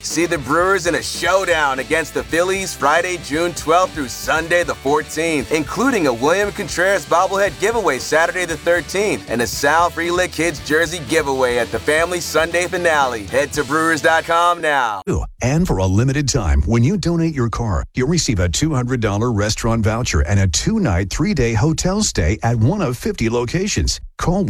See the Brewers in a showdown against the Phillies Friday, June 12th through Sunday the 14th, including a William Contreras bobblehead giveaway Saturday the 13th and a Sal Frelick Kids jersey giveaway at the family Sunday finale. Head to Brewers.com now. And for a limited time, when you donate your car, you'll receive a $200 restaurant voucher and a 2-night, 3-day hotel stay at one of 50 locations. Call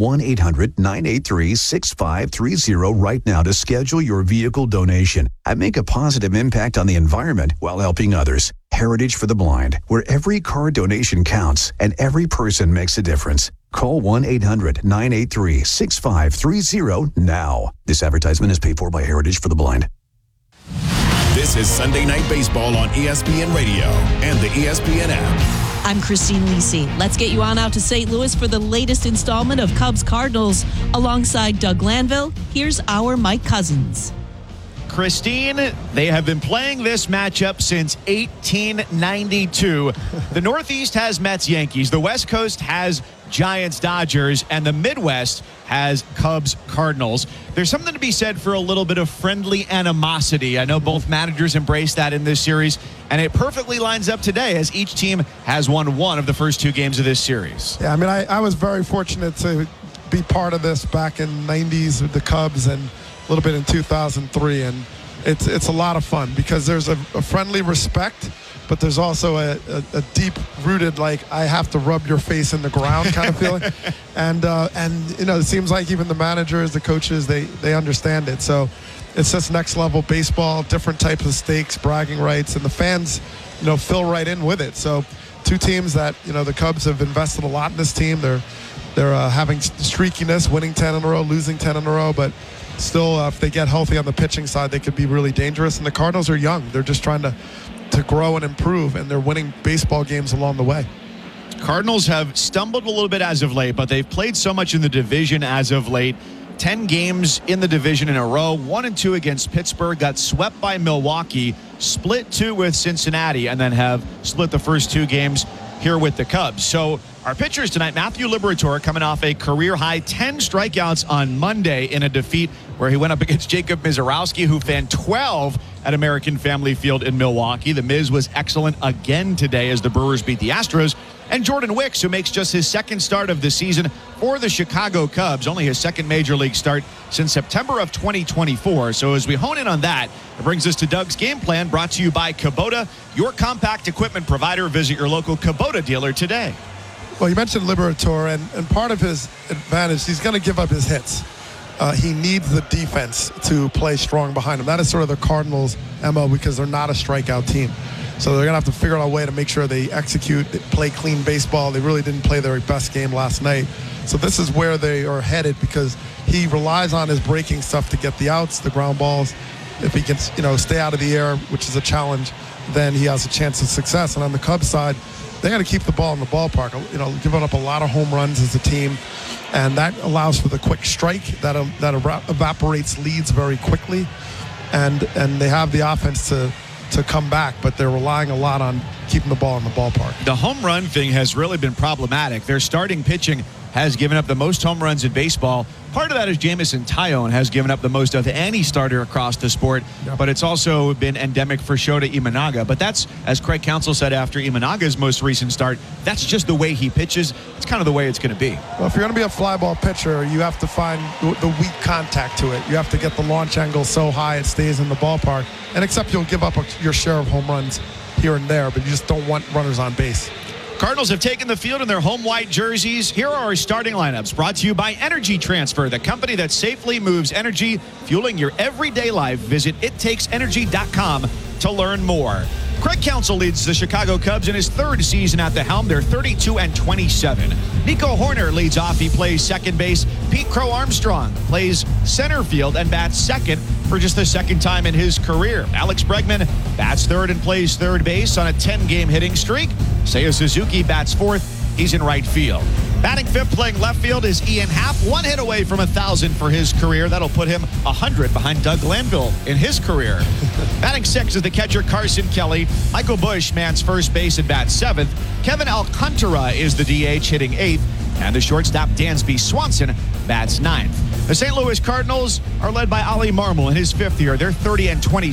1-800-983-6530 right now to schedule your vehicle donation and make a positive impact on the environment while helping others. Heritage for the Blind, where every car donation counts and every person makes a difference. Call 1-800-983-6530 now. This advertisement is paid for by Heritage for the Blind. This is Sunday Night Baseball on ESPN Radio and the ESPN app. I'm Christine Lisi. Let's get you on out to St. Louis for the latest installment of Cubs Cardinals. Alongside Doug Glanville, here's our Mike Cousins. Christine, they have been playing this matchup since 1892. The Northeast has Mets-Yankees. The West Coast has Giants-Dodgers. And the Midwest has Cubs-Cardinals. There's something to be said for a little bit of friendly animosity. I know both managers embrace that in this series. And it perfectly lines up today as each team has won one of the first two games of this series. Yeah, I mean, I was very fortunate to be part of this back in the 90s with the Cubs and a little bit in 2003, and it's a lot of fun because there's a friendly respect, but there's also a deep-rooted, like, I have to rub your face in the ground kind of feeling. And you know, it seems like even the managers, the coaches, they understand it. So it's just next-level baseball, different types of stakes, bragging rights, and the fans, you know, fill right in with it. So two teams that, you know, the Cubs have invested a lot in this team. They're having streakiness, winning 10 in a row, losing 10 in a row, but still, if they get healthy on the pitching side, they could be really dangerous. And the Cardinals are young. They're just trying to grow and improve, and they're winning baseball games along the way. Cardinals have stumbled a little bit as of late, but they've played so much in the division as of late. 10 games in the division in a row, 1-2 against Pittsburgh, got swept by Milwaukee, split 2 with Cincinnati, and then have split the first 2 games here with the Cubs. So our pitchers tonight, Matthew Liberatore coming off a career-high 10 strikeouts on Monday in a defeat where he went up against Jacob Misiorowski, who fanned 12 at American Family Field in Milwaukee. The Miz was excellent again today as the Brewers beat the Astros. And Jordan Wicks, who makes just his second start of the season for the Chicago Cubs, only his second major league start since September of 2024. So as we hone in on that, it brings us to Doug's game plan, brought to you by Kubota, your compact equipment provider. Visit your local Kubota dealer today. Well, you mentioned Liberatore, and part of his advantage, he's going to give up his hits. He needs the defense to play strong behind him. That is sort of the Cardinals' MO because they're not a strikeout team. So they're going to have to figure out a way to make sure they execute, they play clean baseball. They really didn't play their best game last night. So this is where they are headed because he relies on his breaking stuff to get the outs, the ground balls. If he can, you know, stay out of the air, which is a challenge, then he has a chance of success. And on the Cubs side, they got to keep the ball in the ballpark. You know, giving up a lot of home runs as a team, and that allows for the quick strike that evaporates leads very quickly, and they have the offense to come back, but they're relying a lot on keeping the ball in the ballpark. The home run thing has really been problematic. Their starting pitching has given up the most home runs in baseball. Part of that is Jameson Taillon has given up the most of any starter across the sport, but it's also been endemic for Shota Imanaga. But that's, as Craig Counsell said after Imanaga's most recent start, that's just the way he pitches. It's kind of the way it's going to be. Well, if you're going to be a fly ball pitcher, you have to find the weak contact to it. You have to get the launch angle so high it stays in the ballpark. And except you'll give up your share of home runs here and there, but you just don't want runners on base. Cardinals have taken the field in their home white jerseys. Here are our starting lineups, brought to you by Energy Transfer, the company that safely moves energy, fueling your everyday life. Visit ittakesenergy.com to learn more. Craig Counsell leads the Chicago Cubs in his third season at the helm. They're 32-27. Nico Hoerner leads off. He plays second base. Pete Crow Armstrong plays center field and bats second for just the second time in his career. Alex Bregman bats third and plays third base on a 10-game hitting streak. Seiya Suzuki bats fourth. He's in right field. Batting fifth, playing left field, is Ian Happ. One hit away from 1,000 for his career. That'll put him 100 behind Doug Glanville in his career. Batting sixth is the catcher Carson Kelly. Michael Busch mans first base and bats seventh. Kevin Alcantara is the DH, hitting eighth. And the shortstop Dansby Swanson bats ninth. The St. Louis Cardinals are led by Ollie Marmol in his fifth year. They're 30-26.